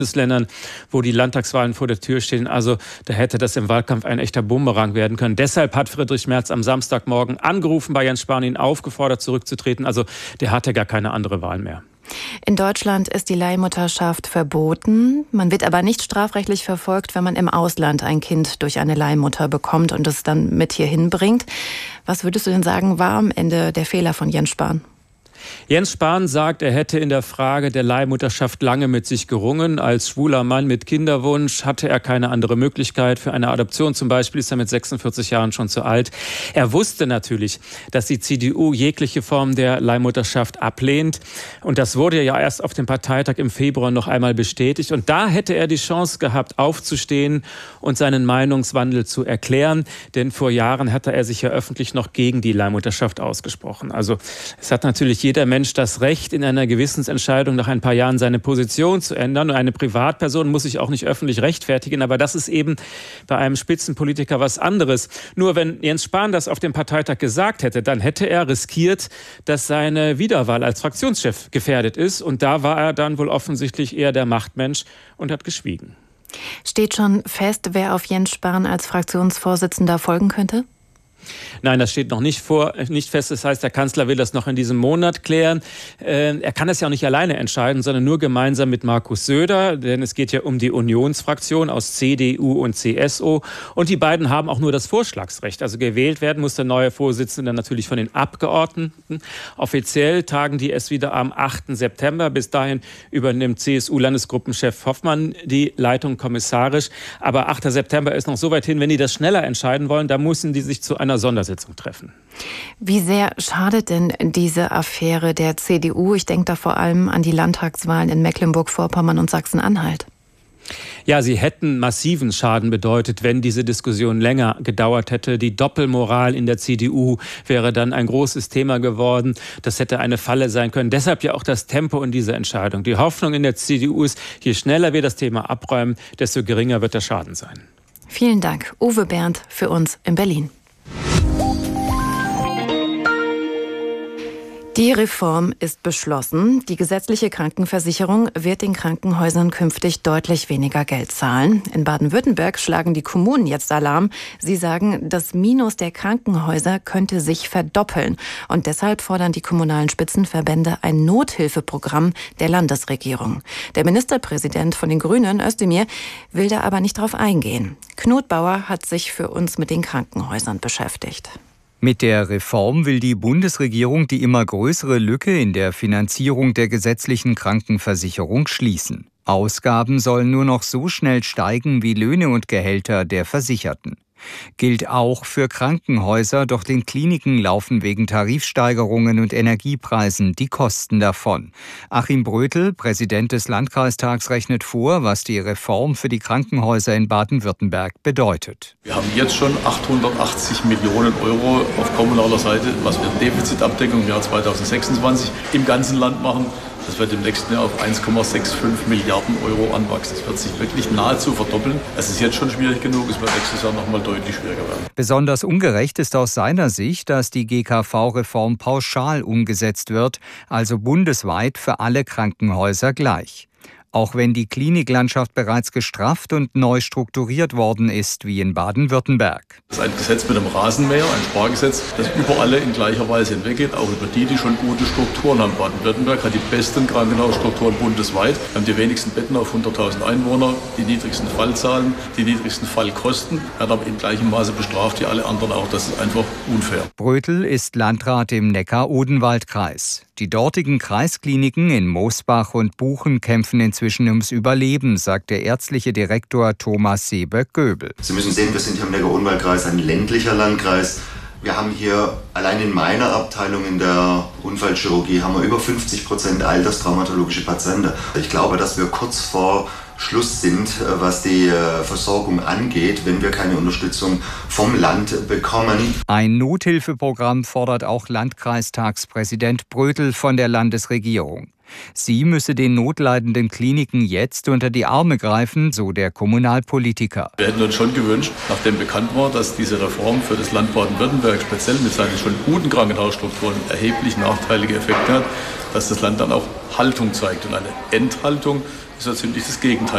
Bundesländern, wo die Landtagswahlen vor der Tür stehen. Also da hätte das im Wahlkampf ein echter Bumerang werden können. Deshalb hat Friedrich Merz am Samstagmorgen angerufen bei Jens Spahn, ihn aufgefordert, zurückzutreten. Also der hatte gar keine andere Wahl mehr. In Deutschland ist die Leihmutterschaft verboten. Man wird aber nicht strafrechtlich verfolgt, wenn man im Ausland ein Kind durch eine Leihmutter bekommt und es dann mit hierhin bringt. Was würdest du denn sagen, war am Ende der Fehler von Jens Spahn? Jens Spahn sagt, er hätte in der Frage der Leihmutterschaft lange mit sich gerungen. Als schwuler Mann mit Kinderwunsch hatte er keine andere Möglichkeit. Für eine Adoption zum Beispiel ist er mit 46 Jahren schon zu alt. Er wusste natürlich, dass die CDU jegliche Form der Leihmutterschaft ablehnt. Und das wurde ja erst auf dem Parteitag im Februar noch einmal bestätigt. Und da hätte er die Chance gehabt, aufzustehen und seinen Meinungswandel zu erklären. Denn vor Jahren hatte er sich ja öffentlich noch gegen die Leihmutterschaft ausgesprochen. Also es hat natürlich jeder Mensch das Recht, in einer Gewissensentscheidung nach ein paar Jahren seine Position zu ändern. Und eine Privatperson muss sich auch nicht öffentlich rechtfertigen. Aber das ist eben bei einem Spitzenpolitiker was anderes. Nur wenn Jens Spahn das auf dem Parteitag gesagt hätte, dann hätte er riskiert, dass seine Wiederwahl als Fraktionschef gefährdet ist. Und da war er dann wohl offensichtlich eher der Machtmensch und hat geschwiegen. Steht schon fest, wer auf Jens Spahn als Fraktionsvorsitzender folgen könnte? Nein, das steht noch nicht fest. Das heißt, der Kanzler will das noch in diesem Monat klären. Er kann es ja auch nicht alleine entscheiden, sondern nur gemeinsam mit Markus Söder. Denn es geht ja um die Unionsfraktion aus CDU und CSU. Und die beiden haben auch nur das Vorschlagsrecht. Also gewählt werden muss der neue Vorsitzende natürlich von den Abgeordneten. Offiziell tagen die es wieder am 8. September. Bis dahin übernimmt CSU-Landesgruppenchef Hoffmann die Leitung kommissarisch. Aber 8. September ist noch so weit hin, wenn die das schneller entscheiden wollen, da müssen die sich zu einer Sondersitzung treffen. Wie sehr schadet denn diese Affäre der CDU? Ich denke da vor allem an die Landtagswahlen in Mecklenburg-Vorpommern und Sachsen-Anhalt. Ja, sie hätten massiven Schaden bedeutet, wenn diese Diskussion länger gedauert hätte. Die Doppelmoral in der CDU wäre dann ein großes Thema geworden. Das hätte eine Falle sein können. Deshalb ja auch das Tempo in dieser Entscheidung. Die Hoffnung in der CDU ist, je schneller wir das Thema abräumen, desto geringer wird der Schaden sein. Vielen Dank, Uwe Bernd, für uns in Berlin. Die Reform ist beschlossen. Die gesetzliche Krankenversicherung wird den Krankenhäusern künftig deutlich weniger Geld zahlen. In Baden-Württemberg schlagen die Kommunen jetzt Alarm. Sie sagen, das Minus der Krankenhäuser könnte sich verdoppeln. Und deshalb fordern die kommunalen Spitzenverbände ein Nothilfeprogramm der Landesregierung. Der Ministerpräsident von den Grünen, Özdemir, will da aber nicht drauf eingehen. Knut Bauer hat sich für uns mit den Krankenhäusern beschäftigt. Mit der Reform will die Bundesregierung die immer größere Lücke in der Finanzierung der gesetzlichen Krankenversicherung schließen. Ausgaben sollen nur noch so schnell steigen wie Löhne und Gehälter der Versicherten. Gilt auch für Krankenhäuser, doch den Kliniken laufen wegen Tarifsteigerungen und Energiepreisen die Kosten davon. Achim Brötel, Präsident des Landkreistags, rechnet vor, was die Reform für die Krankenhäuser in Baden-Württemberg bedeutet. Wir haben jetzt schon 880 Millionen Euro auf kommunaler Seite, was wir Defizitabdeckung im Jahr 2026 im ganzen Land machen. Das wird im nächsten Jahr auf 1,65 Milliarden Euro anwachsen. Das wird sich wirklich nahezu verdoppeln. Es ist jetzt schon schwierig genug, es wird nächstes Jahr noch mal deutlich schwieriger werden. Besonders ungerecht ist aus seiner Sicht, dass die GKV-Reform pauschal umgesetzt wird, also bundesweit für alle Krankenhäuser gleich. Auch wenn die Kliniklandschaft bereits gestrafft und neu strukturiert worden ist, wie in Baden-Württemberg. Das ist ein Gesetz mit einem Rasenmäher, ein Spargesetz, das über alle in gleicher Weise hinweggeht, auch über die schon gute Strukturen haben. Baden-Württemberg hat die besten Krankenhausstrukturen bundesweit. Wir haben die wenigsten Betten auf 100.000 Einwohner, die niedrigsten Fallzahlen, die niedrigsten Fallkosten, werden aber in gleichem Maße bestraft wie alle anderen auch. Das ist einfach unfair. Brötel ist Landrat im Neckar-Odenwald-Kreis. Die dortigen Kreiskliniken in Moosbach und Buchen kämpfen inzwischen ums Überleben, sagt der ärztliche Direktor Thomas Seeberg-Göbel. Sie müssen sehen, wir sind hier im Neckar-Odenwald-Kreis ein ländlicher Landkreis. Wir haben hier allein in meiner Abteilung in der Unfallchirurgie haben wir über 50% alterstraumatologische Patienten. Ich glaube, dass wir kurz vor Schluss sind, was die Versorgung angeht, wenn wir keine Unterstützung vom Land bekommen. Ein Nothilfeprogramm fordert auch Landkreistagspräsident Brötel von der Landesregierung. Sie müsse den notleidenden Kliniken jetzt unter die Arme greifen, so der Kommunalpolitiker. Wir hätten uns schon gewünscht, nachdem bekannt war, dass diese Reform für das Land Baden-Württemberg speziell mit seinen schon guten Krankenhausstrukturen erheblich nachteilige Effekte hat, dass das Land dann auch Haltung zeigt. Und eine Enthaltung ist ja ziemlich das Gegenteil.